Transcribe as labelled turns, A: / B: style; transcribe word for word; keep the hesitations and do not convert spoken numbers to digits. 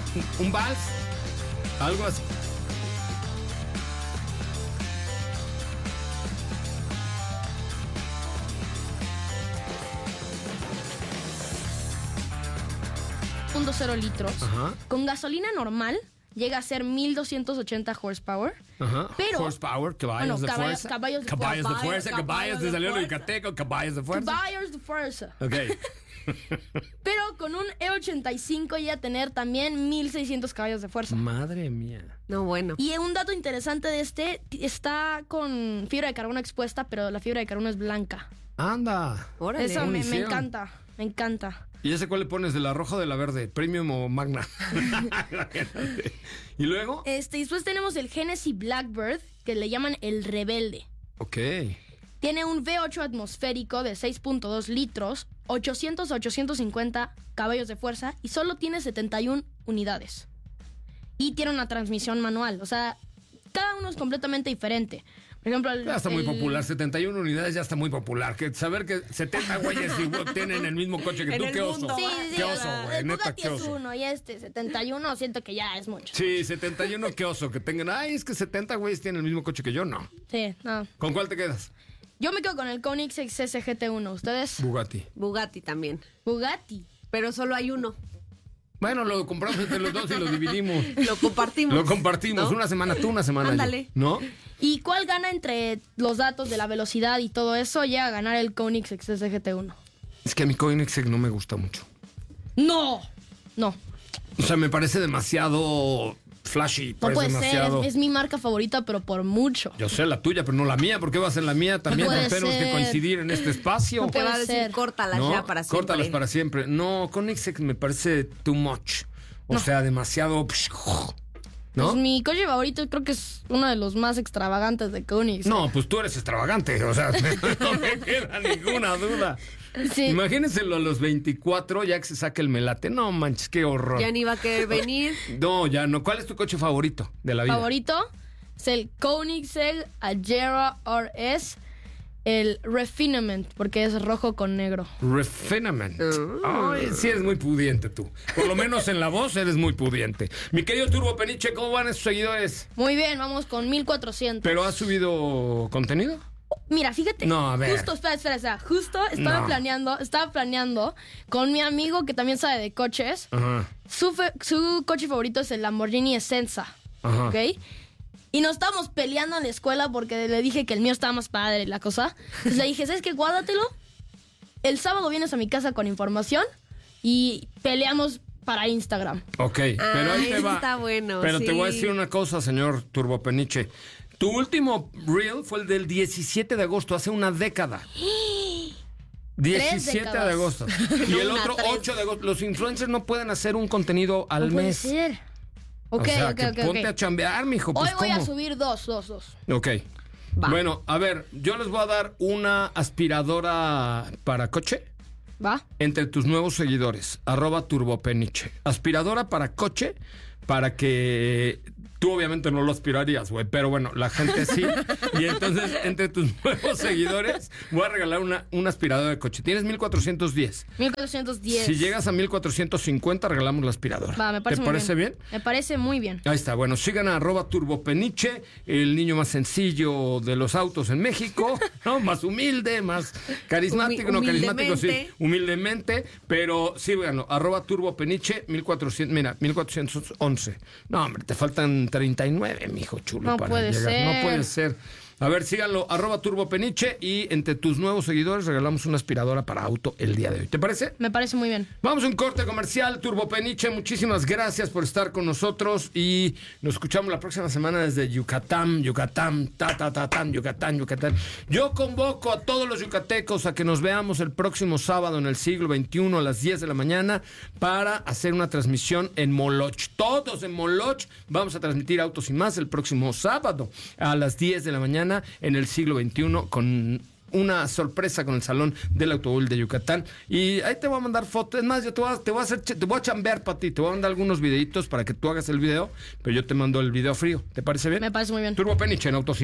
A: un, un vals, algo así.
B: punto cero litros.
A: Ajá.
B: Con gasolina normal llega a ser mil doscientos ochenta horsepower.
A: Ajá.
B: Pero,
A: horsepower, caballos
B: bueno,
A: de
B: caballos-
A: fuerza.
B: caballos de
A: caballos de
B: fuerza.
A: fuerza,
B: Caballos
A: caballos de
B: de
A: salió lo
B: fuerza.
A: yucateco, caballos de fuerza.
B: Caballos de fuerza.
A: Ok.
B: Pero con un E ochenta y cinco llega a tener también mil seiscientos caballos de fuerza.
A: Madre mía.
C: No, bueno.
B: Y un dato interesante de este, está con fibra de carbono expuesta, pero la fibra de carbono es blanca.
A: Anda.
C: Órale.
B: Eso
A: ¿cómo
B: me, me
A: hicieron?
B: encanta, me encanta.
A: ¿Y ese cuál le pones? ¿De la roja o de la verde? ¿Premium o Magna? ¿Y luego?
B: Este, después tenemos el Genesis Blackbird, que le llaman el Rebelde.
A: Ok.
B: Tiene un V ocho atmosférico de seis punto dos litros, ochocientos a ochocientos cincuenta caballos de fuerza y solo tiene setenta y una unidades. Y tiene una transmisión manual, o sea, cada uno es completamente diferente. Por ejemplo, el,
A: Ya está muy
B: el-
A: popular, setenta y una unidades ya está muy popular. Que saber que setenta güeyes igual tienen el mismo coche que
C: En
A: tú,
C: el
A: qué oso.
C: mundo.
B: Sí, sí,
A: Qué
B: o
A: oso,
B: sea,
A: güey,
B: el
A: neta,
B: Bugatti
A: qué
B: es
A: oso.
B: uno y este setenta y uno siento que ya es mucho.
A: Sí, setenta y uno, qué oso, que tengan. Ay, es que setenta güeyes tienen el mismo coche que yo, no.
B: Sí, no.
A: ¿Con cuál te quedas?
B: Yo me quedo con el Koenigsegg C S G T uno. ¿Ustedes?
A: Bugatti.
C: Bugatti también.
B: Bugatti.
C: Pero solo hay uno.
A: Bueno, lo compramos entre los dos y lo dividimos.
C: Lo compartimos.
A: Lo compartimos.
C: ¿no?
A: Una semana tú, una semana
C: Ándale.
A: yo. ¿No?
B: ¿Y cuál gana entre los datos de la velocidad y todo eso? Llega a ganar el Koenigsegg C S G T uno.
A: Es que a mi Koenigsegg no me gusta mucho.
B: ¡No! No,
A: O sea, me parece demasiado flashy.
B: no
A: parece
B: puede
A: demasiado...
B: ser. Es, es mi marca favorita, pero por mucho.
A: Yo sé la tuya, pero no la mía. ¿Por qué vas en la mía? También
B: puede
A: tenemos que
B: ser.
A: coincidir en este espacio.
B: No
C: Te va a
B: puede
C: decir,
B: ser.
C: córtalas
A: ¿No?
C: ya para siempre.
A: Córtalas para siempre. No, Koenigsegg me parece too much. O sea, demasiado... ¿No?
B: Pues mi coche favorito creo que es uno de los más extravagantes de Koenigsegg.
A: No, pues tú eres extravagante. O sea, no me queda ninguna duda.
B: Sí.
A: Imagínenselo a los veinticuatro, ya que se saque el melate. No manches, qué horror.
C: Ya ni va a querer venir.
A: No, ya no. ¿Cuál es tu coche favorito de la vida?
B: Favorito es el Koenigsegg Agera R S, el Refinement, porque es rojo con negro.
A: Refinement.
C: Ah.
A: Ay, sí eres muy pudiente tú. Por lo menos en la voz eres muy pudiente. Mi querido Turbo Peniche, ¿cómo van esos seguidores?
B: Muy bien, vamos con mil cuatrocientos.
A: ¿Pero has subido contenido?
B: Mira, fíjate.
A: No, a ver.
B: Justo, espera, espera, espera. Justo estaba
A: No.
B: planeando, estaba planeando con mi amigo que también sabe de coches.
A: Ajá.
B: Su, fe- su coche favorito es el Lamborghini Essenza.
A: Ajá.
B: ¿Ok? Y nos estábamos peleando en la escuela porque le dije que el mío estaba más padre y la cosa. Entonces le dije, ¿sabes qué? Guárdatelo. El sábado vienes a mi casa con información y peleamos para Instagram.
A: Ok, pero ahí
C: Ah,
A: te
C: ese
A: va.
C: está bueno,
A: Pero te voy a
C: sí.
A: decir una cosa, señor Turbo Peniche. Tu último reel fue el del diecisiete de agosto, hace una década. diecisiete de
B: décadas.
A: agosto. Y el
C: Una,
A: otro
C: tres.
A: ocho de agosto. Los influencers no pueden hacer un contenido al
B: No puede
A: mes.
B: ser. Ok,
A: o sea,
B: ok,
A: que
B: ok,
A: ponte
B: ok.
A: a chambear, mijo. Pues,
B: Hoy voy
A: ¿cómo?
B: a subir dos, dos, dos.
A: Ok.
C: Va.
A: Bueno, a ver, yo les voy a dar una aspiradora para coche
B: ¿Va?
A: entre tus nuevos seguidores. Arroba turbopeniche. Aspiradora para coche para que... Tú obviamente no lo aspirarías, güey, pero bueno, la gente sí. Y entonces, entre tus nuevos seguidores, voy a regalar una, una aspiradora de coche. Tienes mil cuatrocientos diez.
B: mil cuatrocientos diez.
A: Si llegas a mil cuatrocientos cincuenta, regalamos la aspiradora.
B: Va, me parece
A: ¿Te
B: muy
A: parece bien?
B: Me parece muy bien.
A: Ahí está, bueno, sigan a arroba turbopeniche, el niño más sencillo de los autos en México, ¿no? Más humilde, más carismático,
C: Humi-
A: no carismático, sí,
C: humildemente.
A: humildemente, pero síganlo, arroba turbopeniche, mil cuatrocientos, mira, mil cuatrocientos once. No, hombre, te faltan treinta y nueve, mijo chulo.
B: No
A: para
B: puede
A: llegar.
B: ser.
A: No puede ser. A ver, síganlo, arroba turbopeniche, y entre tus nuevos seguidores regalamos una aspiradora para auto el día de hoy. ¿Te parece?
B: Me parece muy bien.
A: Vamos a un corte comercial, Turbo Peniche. Muchísimas gracias por estar con nosotros y nos escuchamos la próxima semana desde Yucatán, Yucatán, ta, ta, ta, tan, Yucatán, Yucatán. Yo convoco a todos los yucatecos a que nos veamos el próximo sábado en el siglo veintiuno a las diez de la mañana para hacer una transmisión en Moloch. Todos en Moloch vamos a transmitir Autos y Más el próximo sábado a las diez de la mañana en el siglo veintiuno con una sorpresa con el Salón del Automóvil de Yucatán. Y ahí te voy a mandar fotos. Es más, yo te voy a, te voy a hacer, te voy a chambear para ti. Te voy a mandar algunos videitos para que tú hagas el video, pero yo te mando el video frío. ¿Te parece bien?
B: Me parece muy bien.
A: Turbo Peniche en Autos y